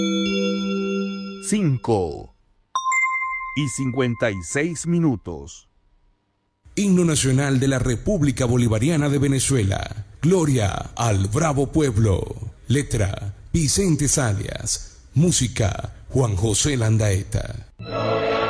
5:56. Himno Nacional de la República Bolivariana de Venezuela. Gloria al bravo pueblo. Letra: Vicente Salias. Música: Juan José Landaeta.